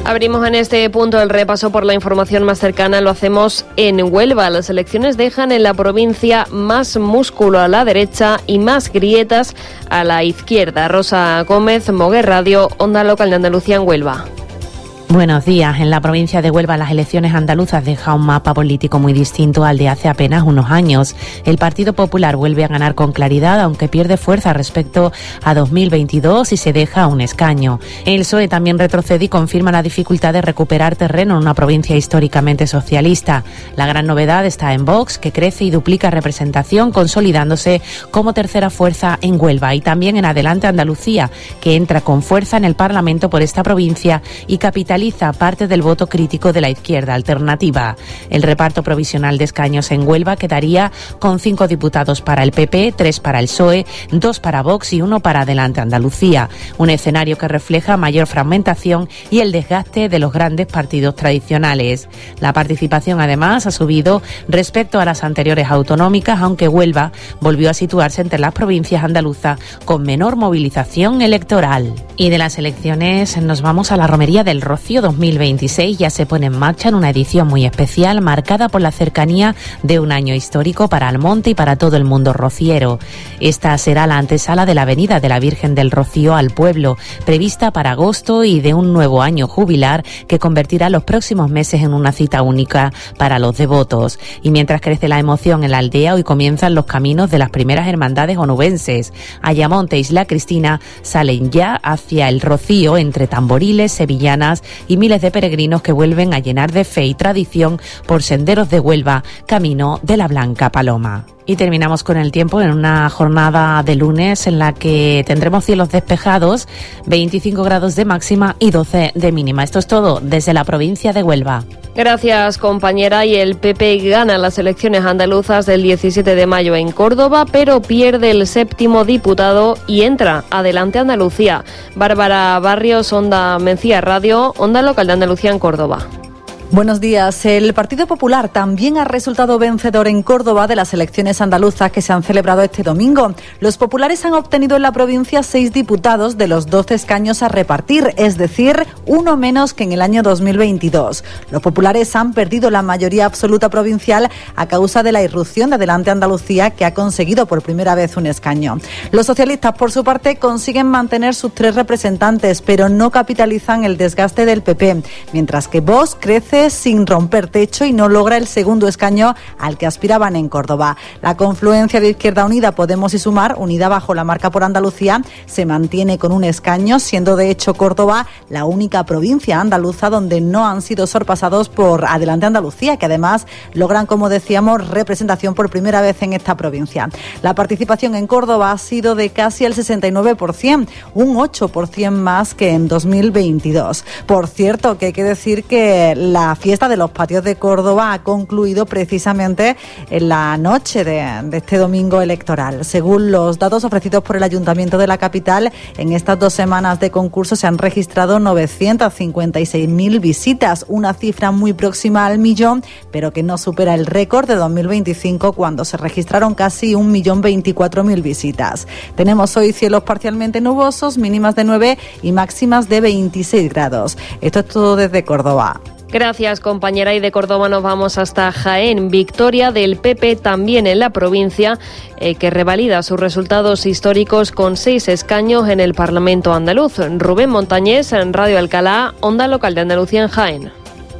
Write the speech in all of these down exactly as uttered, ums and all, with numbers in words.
Abrimos en este punto el repaso por la información más cercana. Lo hacemos en Huelva. Las elecciones dejan en la provincia más músculo a la derecha y más grietas a la izquierda. Rosa Gómez, Moguer Radio, Onda Local de Andalucía en Huelva. Buenos días. En la provincia de Huelva las elecciones andaluzas dejan un mapa político muy distinto al de hace apenas unos años. El Partido Popular vuelve a ganar con claridad, aunque pierde fuerza respecto a dos mil veintidós y se deja un escaño. El P S O E también retrocede y confirma la dificultad de recuperar terreno en una provincia históricamente socialista. La gran novedad está en Vox, que crece y duplica representación, consolidándose como tercera fuerza en Huelva, y también en Adelante Andalucía, que entra con fuerza en el Parlamento por esta provincia y capitaliza parte del voto crítico de la izquierda alternativa. El reparto provisional de escaños en Huelva quedaría con cinco diputados para el P P, tres para el P S O E, dos para Vox y uno para Adelante Andalucía. Un escenario que refleja mayor fragmentación y el desgaste de los grandes partidos tradicionales. La participación además ha subido respecto a las anteriores autonómicas, aunque Huelva volvió a situarse entre las provincias andaluzas con menor movilización electoral. Y de las elecciones nos vamos a la Romería del Rocío dos mil veintiséis. Ya se pone en marcha en una edición muy especial, marcada por la cercanía de un año histórico para Almonte y para todo el mundo rociero. Esta será la antesala de la venida de la Virgen del Rocío al pueblo, prevista para agosto, y de un nuevo año jubilar que convertirá los próximos meses en una cita única para los devotos. Y mientras crece la emoción en la aldea, hoy comienzan los caminos de las primeras hermandades onubenses. Ayamonte e Isla Cristina salen ya hacia el Rocío entre tamboriles, sevillanas y miles de peregrinos que vuelven a llenar de fe y tradición por senderos de Huelva, camino de la Blanca Paloma. Y terminamos con el tiempo en una jornada de lunes en la que tendremos cielos despejados, veinticinco grados de máxima y doce de mínima. Esto es todo desde la provincia de Huelva. Gracias, compañera. Y el P P gana las elecciones andaluzas del diecisiete de mayo en Córdoba, pero pierde el séptimo diputado y entra Adelante Andalucía. Bárbara Barrios, Onda Mencía Radio, Onda Local de Andalucía en Córdoba. Buenos días. El Partido Popular también ha resultado vencedor en Córdoba de las elecciones andaluzas que se han celebrado este domingo. Los populares han obtenido en la provincia seis diputados de los doce escaños a repartir, es decir, uno menos que en el año dos mil veintidós. Los populares han perdido la mayoría absoluta provincial a causa de la irrupción de Adelante Andalucía, que ha conseguido por primera vez un escaño. Los socialistas, por su parte, consiguen mantener sus tres representantes, pero no capitalizan el desgaste del P P, mientras que Vox crece sin romper techo y no logra el segundo escaño al que aspiraban en Córdoba. La confluencia de Izquierda Unida, Podemos y Sumar, unida bajo la marca por Andalucía, se mantiene con un escaño, siendo de hecho Córdoba la única provincia andaluza donde no han sido sorpasados por Adelante Andalucía, que además logran, como decíamos, representación por primera vez en esta provincia. La participación en Córdoba ha sido de casi el sesenta y nueve por ciento, un ocho por ciento más que en dos mil veintidós. Por cierto, que hay que decir que la La fiesta de los patios de Córdoba ha concluido precisamente en la noche de, de este domingo electoral. Según los datos ofrecidos por el Ayuntamiento de la capital, en estas dos semanas de concurso se han registrado novecientas cincuenta y seis mil visitas, una cifra muy próxima al millón, pero que no supera el récord de dos mil veinticinco, cuando se registraron casi un millón veinticuatro mil visitas. Tenemos hoy cielos parcialmente nubosos, mínimas de nueve y máximas de veintiséis grados. Esto es todo desde Córdoba. Gracias, compañera. Y de Córdoba nos vamos hasta Jaén. Victoria del P P también en la provincia, eh, que revalida sus resultados históricos con seis escaños en el Parlamento andaluz. Rubén Montañés, en Radio Alcalá, Onda Local de Andalucía en Jaén.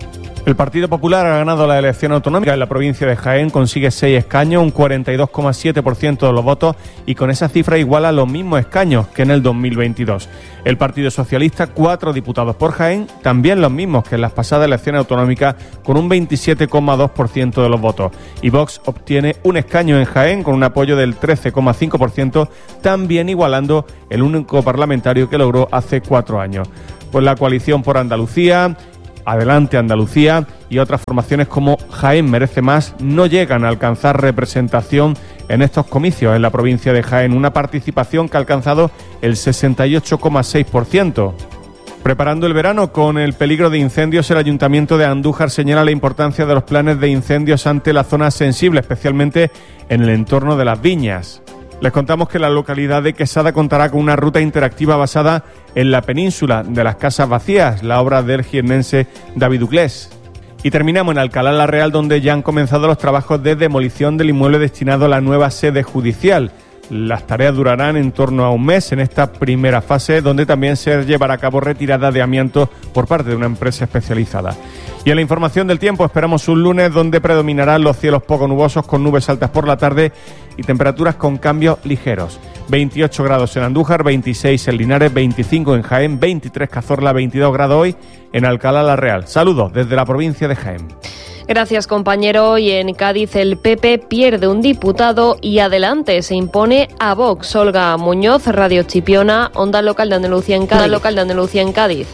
El Partido Popular ha ganado la elección autonómica en la provincia de Jaén, consigue seis escaños, un cuarenta y dos coma siete por ciento de los votos, y con esa cifra iguala los mismos escaños que en el dos mil veintidós. El Partido Socialista, cuatro diputados por Jaén, también los mismos que en las pasadas elecciones autonómicas, con un veintisiete coma dos por ciento de los votos. Y Vox obtiene un escaño en Jaén con un apoyo del trece coma cinco por ciento, también igualando el único parlamentario que logró hace cuatro años. Pues la coalición por Andalucía, Adelante Andalucía y otras formaciones como Jaén Merece Más no llegan a alcanzar representación en estos comicios en la provincia de Jaén, una participación que ha alcanzado el sesenta y ocho coma seis por ciento. Preparando el verano con el peligro de incendios, el Ayuntamiento de Andújar señala la importancia de los planes de incendios ante la zona sensible, especialmente en el entorno de las viñas. Les contamos que la localidad de Quesada contará con una ruta interactiva basada en la península de las casas vacías, la obra del jiennense David Uclés. Y terminamos en Alcalá la Real, donde ya han comenzado los trabajos de demolición del inmueble destinado a la nueva sede judicial. Las tareas durarán en torno a un mes en esta primera fase, donde también se llevará a cabo retirada de amianto por parte de una empresa especializada. Y en la información del tiempo esperamos un lunes donde predominarán los cielos poco nubosos con nubes altas por la tarde y temperaturas con cambios ligeros. veintiocho grados en Andújar, veintiséis en Linares, veinticinco en Jaén, veintitrés Cazorla, veintidós grados hoy en Alcalá la Real. Saludos desde la provincia de Jaén. Gracias, compañero. Y en Cádiz el P P pierde un diputado y adelante se impone a Vox. Olga Muñoz, Radio Chipiona, Onda Local de Andalucía en Cádiz. Onda Local de Andalucía en Cádiz.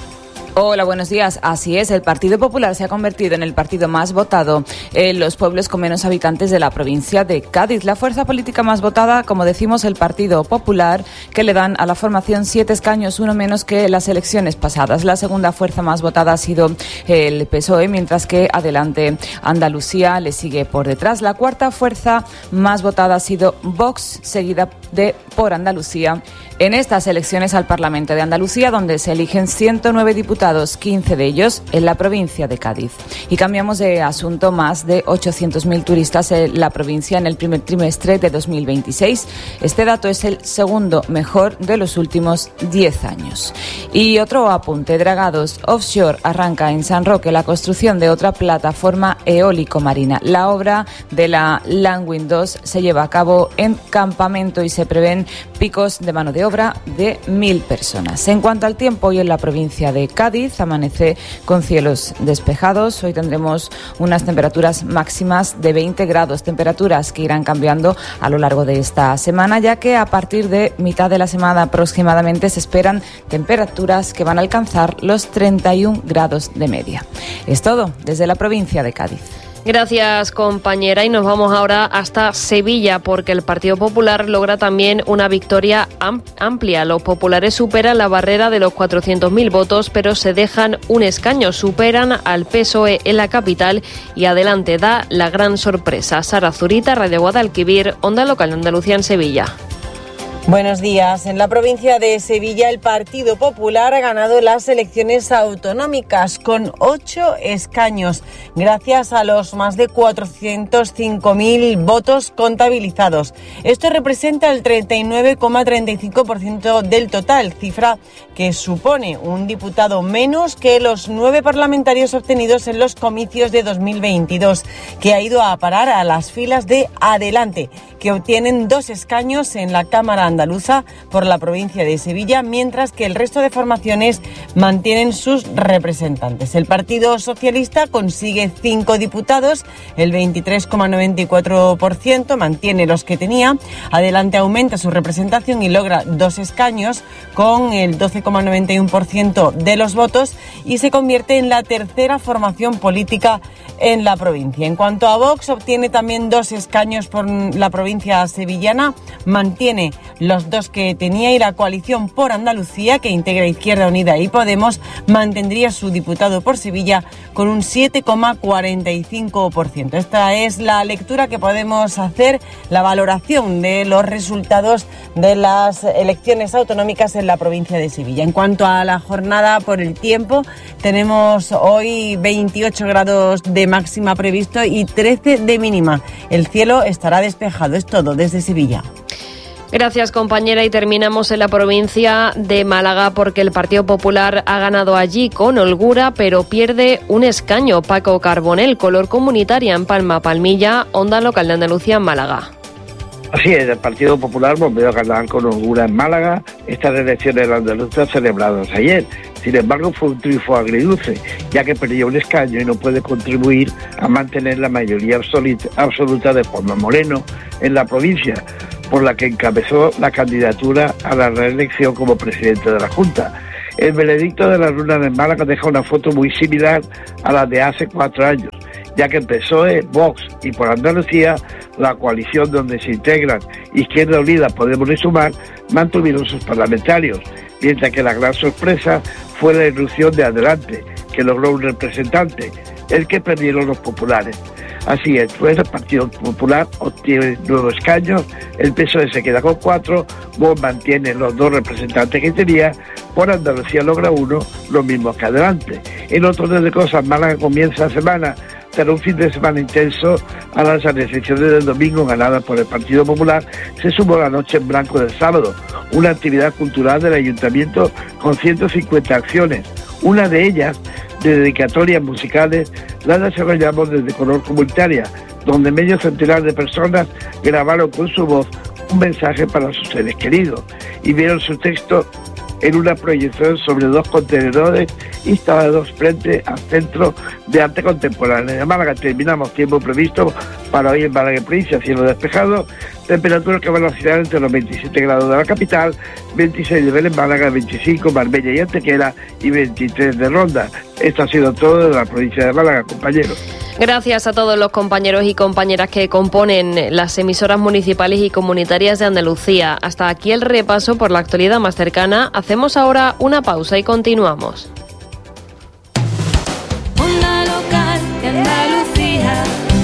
Hola, buenos días. Así es, el Partido Popular se ha convertido en el partido más votado en los pueblos con menos habitantes de la provincia de Cádiz. La fuerza política más votada, como decimos, el Partido Popular, que le dan a la formación siete escaños, uno menos que las elecciones pasadas. La segunda fuerza más votada ha sido el P S O E, mientras que Adelante Andalucía le sigue por detrás. La cuarta fuerza más votada ha sido Vox, seguida de por Andalucía, en estas elecciones al Parlamento de Andalucía, donde se eligen ciento nueve diputados, quince de ellos en la provincia de Cádiz. Y cambiamos de asunto. Más de ochocientos mil turistas en la provincia en el primer trimestre de dos mil veintiséis. Este dato es el segundo mejor de los últimos diez años. Y otro apunte, Dragados Offshore arranca en San Roque la construcción de otra plataforma eólico-marina. La obra de la Landwind dos se lleva a cabo en campamento y se prevén picos de mano de obra de mil personas. En cuanto al tiempo, hoy en la provincia de Cádiz amanece con cielos despejados. Hoy tendremos unas temperaturas máximas de veinte grados, temperaturas que irán cambiando a lo largo de esta semana, ya que a partir de mitad de la semana aproximadamente se esperan temperaturas que van a alcanzar los treinta y un grados de media. Es todo desde la provincia de Cádiz. Gracias, compañera. Y nos vamos ahora hasta Sevilla, porque el Partido Popular logra también una victoria am- amplia. Los populares superan la barrera de los cuatrocientos mil votos, pero se dejan un escaño. Superan al P S O E en la capital y Adelante da la gran sorpresa. Sara Zurita, Radio Guadalquivir, Onda Local de Andalucía en Sevilla. Buenos días. En la provincia de Sevilla, el Partido Popular ha ganado las elecciones autonómicas con ocho escaños, gracias a los más de cuatrocientos cinco mil votos contabilizados. Esto representa el treinta y nueve coma treinta y cinco por ciento del total, cifra que supone un diputado menos que los nueve parlamentarios obtenidos en los comicios de dos mil veintidós, que ha ido a parar a las filas de Adelante, que obtienen dos escaños en la Cámara Andaluza por la provincia de Sevilla, mientras que el resto de formaciones mantienen sus representantes. El Partido Socialista consigue cinco diputados, el veintitrés coma noventa y cuatro por ciento, mantiene los que tenía. Adelante aumenta su representación y logra dos escaños con el doce coma noventa y uno por ciento de los votos y se convierte en la tercera formación política en la provincia. En cuanto a Vox, obtiene también dos escaños por la provincia sevillana, mantiene los dos que tenía y la coalición por Andalucía, que integra Izquierda Unida y Podemos, mantendría su diputado por Sevilla con un siete coma cuarenta y cinco por ciento. Esta es la lectura que podemos hacer, la valoración de los resultados de las elecciones autonómicas en la provincia de Sevilla. En cuanto a la jornada por el tiempo, tenemos hoy veintiocho grados de máxima previsto y trece de mínima. El cielo estará despejado. Es todo desde Sevilla. Gracias, compañera. Y terminamos en la provincia de Málaga, porque el Partido Popular ha ganado allí con holgura, pero pierde un escaño. Paco Carbonell, Color Comunitaria en Palma Palmilla, Onda Local de Andalucía en Málaga. Así es, el Partido Popular volvió a ganar con holgura en Málaga estas elecciones andaluzas celebradas ayer. Sin embargo, fue un triunfo agridulce, ya que perdió un escaño y no puede contribuir a mantener la mayoría absoluta de Juanma Moreno en la provincia, por la que encabezó la candidatura a la reelección como presidente de la Junta. El veredicto de la urna de Málaga deja una foto muy similar a la de hace cuatro años, ya que el P S O E, Vox y por Andalucía, la coalición donde se integran Izquierda Unida, Podemos y Sumar, mantuvieron sus parlamentarios, mientras que la gran sorpresa fue la irrupción de Adelante, que logró un representante, el que perdieron los populares. Así es, pues el Partido Popular obtiene nueve escaños, el P S O E se queda con cuatro, Vox mantiene los dos representantes que tenía, por Andalucía logra uno, lo mismo que adelante. En otro orden de cosas, Málaga comienza la semana tras un fin de semana intenso a las elecciones del domingo ganadas por el Partido Popular. Se sumó la noche en blanco del sábado, una actividad cultural del Ayuntamiento con ciento cincuenta acciones, una de ellas de dedicatorias musicales, las desarrollamos desde Color Comunitaria, donde medio centenar de personas grabaron con su voz un mensaje para sus seres queridos y vieron su texto en una proyección sobre dos contenedores instalados frente al Centro de Arte Contemporáneo de Málaga. Terminamos tiempo previsto para hoy en Málaga y provincia, cielo despejado, temperaturas que van a oscilar entre los veintisiete grados de la capital, veintiséis de Vélez, Málaga, veinticinco, Marbella y Antequera y veintitrés de Ronda. Esto ha sido todo de la provincia de Málaga, compañeros. Gracias a todos los compañeros y compañeras que componen las emisoras municipales y comunitarias de Andalucía. Hasta aquí el repaso por la actualidad más cercana. Hacemos ahora una pausa y continuamos. Onda local de Andalucía.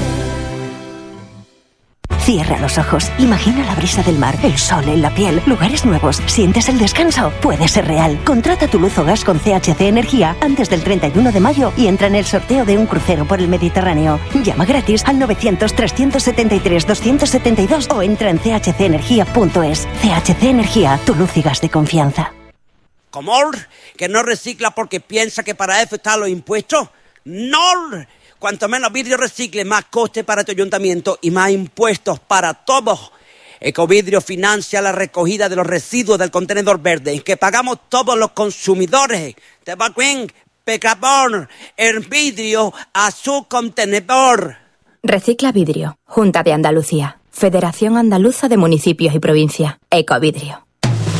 Cierra los ojos, imagina la brisa del mar, el sol en la piel, lugares nuevos, ¿sientes el descanso? Puede ser real. Contrata tu luz o gas con C H C Energía antes del treinta y uno de mayo y entra en el sorteo de un crucero por el Mediterráneo. Llama gratis al novecientos, trescientos setenta y tres, doscientos setenta y dos o entra en c h c energía punto es. C H C Energía, tu luz y gas de confianza. ¿Comor? ¿Que no recicla porque piensa que para eso están los impuestos? ¡No! Cuanto menos vidrio recicle, más coste para tu ayuntamiento y más impuestos para todos. Ecovidrio financia la recogida de los residuos del contenedor verde, que pagamos todos los consumidores. Te va bien, pecador, el vidrio a su contenedor. Recicla Vidrio, Junta de Andalucía, Federación Andaluza de Municipios y Provincias, Ecovidrio.